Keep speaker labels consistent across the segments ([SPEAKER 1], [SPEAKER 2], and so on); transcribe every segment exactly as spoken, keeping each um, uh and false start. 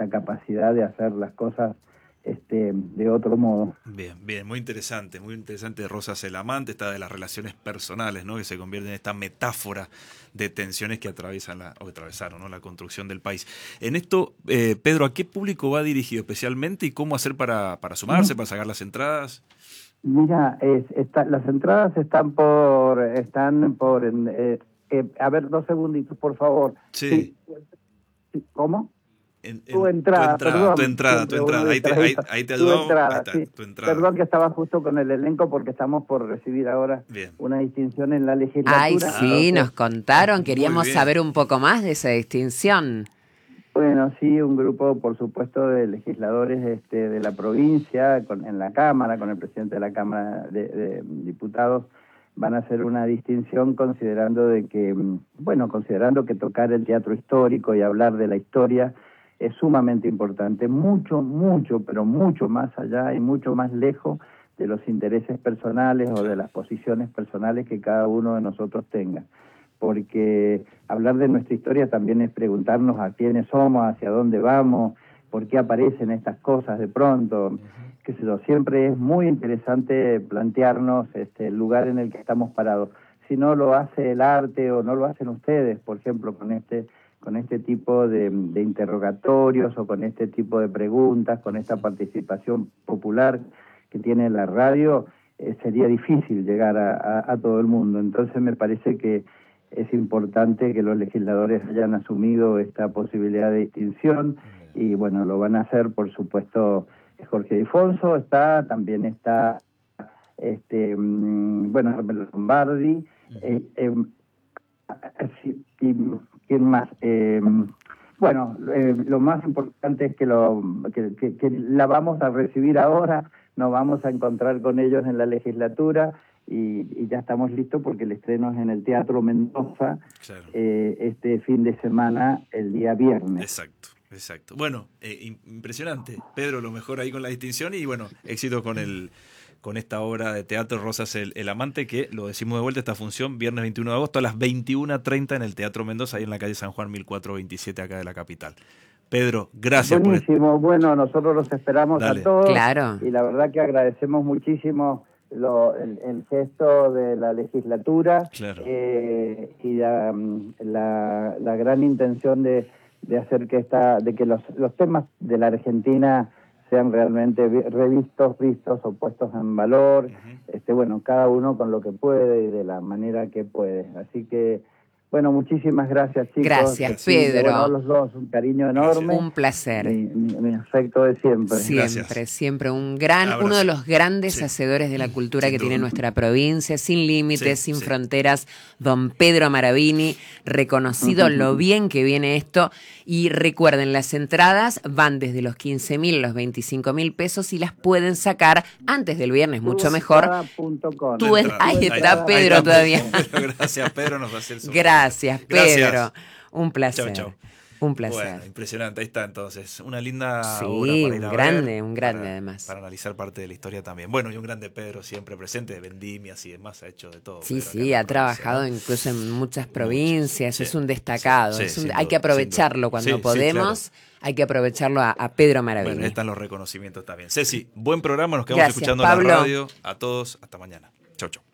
[SPEAKER 1] esa capacidad de hacer las cosas Este, de otro modo.
[SPEAKER 2] Bien, bien, muy interesante, muy interesante. Rosas el amante, esta de las relaciones personales, ¿no? Que se convierte en esta metáfora de tensiones que atraviesan la, o que atravesaron, ¿no? La construcción del país. En esto, eh, Pedro, ¿a qué público va dirigido especialmente y cómo hacer para, para sumarse, para sacar las entradas?
[SPEAKER 1] Mira, es, está, las entradas están por, están por, eh, eh, a ver, dos segunditos, por favor.
[SPEAKER 2] Sí.
[SPEAKER 1] Sí. ¿Cómo?
[SPEAKER 2] En, en,
[SPEAKER 1] tu entrada,
[SPEAKER 2] tu entrada,
[SPEAKER 1] perdón,
[SPEAKER 2] tu entrada, tu entrada. Ahí te, ahí, ahí te ayudamos.
[SPEAKER 1] Entrada,
[SPEAKER 2] ahí está,
[SPEAKER 1] sí.
[SPEAKER 2] tu entrada.
[SPEAKER 1] Perdón que estaba justo con el elenco porque estamos por recibir ahora
[SPEAKER 2] bien.
[SPEAKER 1] una distinción en la legislatura.
[SPEAKER 3] Ay, sí, nos contaron, queríamos saber un poco más de esa distinción.
[SPEAKER 1] Bueno, sí, un grupo, por supuesto, de legisladores este, de la provincia, con, en la Cámara, con el presidente de la Cámara de, de Diputados, van a hacer una distinción considerando de que, bueno, considerando que tocar el teatro histórico y hablar de la historia es sumamente importante, mucho, mucho, pero mucho más allá y mucho más lejos de los intereses personales o de las posiciones personales que cada uno de nosotros tenga. Porque hablar de nuestra historia también es preguntarnos a quiénes somos, hacia dónde vamos, por qué aparecen estas cosas de pronto. Uh-huh. Qué sé yo, siempre es muy interesante plantearnos este, el lugar en el que estamos parados. Si no lo hace el arte o no lo hacen ustedes, por ejemplo, con este... con este tipo de, de interrogatorios o con este tipo de preguntas, con esta participación popular que tiene la radio, eh, sería difícil llegar a, a, a todo el mundo. Entonces me parece que es importante que los legisladores hayan asumido esta posibilidad de distinción y bueno, lo van a hacer, por supuesto, Jorge Difonso está, también está, este, bueno, Lombardi, eh, eh, y ¿quién más? Eh, bueno, eh, lo más importante es que, lo, que, que, que la vamos a recibir ahora, nos vamos a encontrar con ellos en la legislatura y, y ya estamos listos porque el estreno es en el Teatro Mendoza, claro. eh, este fin de semana, el día viernes.
[SPEAKER 2] Exacto. Exacto. Bueno, eh, impresionante. Pedro, lo mejor ahí con la distinción y bueno, éxito con el con esta obra de teatro Rosas el, el amante, que lo decimos de vuelta, esta función, viernes veintiuno de agosto a las veintiuna treinta en el Teatro Mendoza, ahí en la calle San Juan mil cuatrocientos veintisiete, acá de la capital. Pedro, gracias.
[SPEAKER 1] Buenísimo,
[SPEAKER 2] por...
[SPEAKER 1] bueno, nosotros los esperamos
[SPEAKER 2] Dale.
[SPEAKER 1] a todos.
[SPEAKER 3] Claro.
[SPEAKER 1] Y la verdad que agradecemos muchísimo lo, el, el gesto de la legislatura,
[SPEAKER 2] claro.
[SPEAKER 1] eh, y la, la, la gran intención de, de hacer que esta, de que los, los temas de la Argentina sean realmente revistos, vistos o puestos en valor, uh-huh. este bueno, cada uno con lo que puede y de la manera que puede. Así que, bueno, muchísimas gracias, chicos.
[SPEAKER 3] Gracias,
[SPEAKER 1] sí,
[SPEAKER 3] Pedro.
[SPEAKER 1] Bueno, los dos, un cariño enorme.
[SPEAKER 3] Gracias. Un placer.
[SPEAKER 1] Mi, mi, mi afecto de siempre.
[SPEAKER 3] Siempre,
[SPEAKER 2] gracias.
[SPEAKER 3] siempre. Un gran, Abrazo. Uno de los grandes sí. hacedores de la cultura sin que duda. Tiene nuestra provincia, sin límites, sí, sin sí. fronteras, don Pedro Maravini, reconocido uh-huh. lo bien que viene esto. Y recuerden, las entradas van desde los quince mil a los veinticinco mil pesos y las pueden sacar antes del viernes, mucho mejor. Tú es, ahí está ahí, Pedro ahí está. Todavía.
[SPEAKER 2] Gracias, Pedro, nos va a hacer su
[SPEAKER 3] Gracias, Pedro.
[SPEAKER 2] Gracias.
[SPEAKER 3] Un placer.
[SPEAKER 2] Chau, chau.
[SPEAKER 3] Un placer.
[SPEAKER 2] Bueno, impresionante, ahí está entonces. Una linda
[SPEAKER 3] sí,
[SPEAKER 2] obra para ir
[SPEAKER 3] un
[SPEAKER 2] a
[SPEAKER 3] grande,
[SPEAKER 2] ver,
[SPEAKER 3] un grande
[SPEAKER 2] para,
[SPEAKER 3] además.
[SPEAKER 2] Para analizar parte de la historia también. Bueno, y un grande Pedro siempre presente, de vendimias y demás, ha hecho de todo.
[SPEAKER 3] Sí,
[SPEAKER 2] Pedro,
[SPEAKER 3] sí, ha trabajado ¿no? incluso en muchas provincias, sí, es un destacado.
[SPEAKER 2] Sí,
[SPEAKER 3] es
[SPEAKER 2] sí,
[SPEAKER 3] un,
[SPEAKER 2] duda,
[SPEAKER 3] hay que aprovecharlo cuando
[SPEAKER 2] sí,
[SPEAKER 3] podemos.
[SPEAKER 2] Sí, claro.
[SPEAKER 3] Hay que aprovecharlo a, a Pedro Maravini.
[SPEAKER 2] Bueno, están los reconocimientos también. Ceci, buen programa, nos quedamos
[SPEAKER 3] Gracias,
[SPEAKER 2] escuchando
[SPEAKER 3] Pablo.
[SPEAKER 2] en la radio. A todos, hasta mañana. Chau, chau.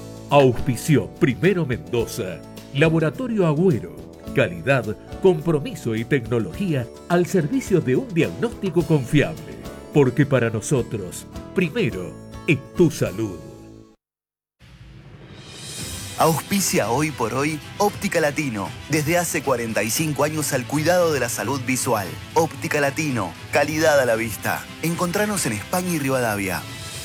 [SPEAKER 4] Auspició Primero Mendoza, Laboratorio Agüero. Calidad, compromiso y tecnología al servicio de un diagnóstico confiable. Porque para nosotros, primero es tu salud.
[SPEAKER 5] Auspicia hoy por hoy Óptica Latino. Desde hace cuarenta y cinco años al cuidado de la salud visual. Óptica Latino, calidad a la vista. Encontranos en España y Rivadavia.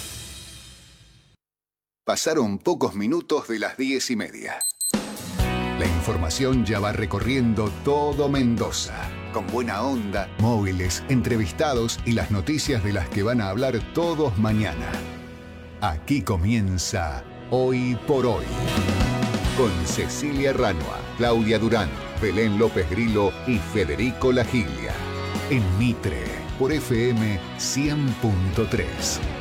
[SPEAKER 6] Pasaron pocos minutos de las diez y media. La información ya va recorriendo todo Mendoza. Con buena onda, móviles, entrevistados y las noticias de las que van a hablar todos mañana. Aquí comienza Hoy por Hoy. Con Cecilia Ranua, Claudia Durán, Belén López Grillo y Federico Lagilia. En Mitre, por F M cien punto tres.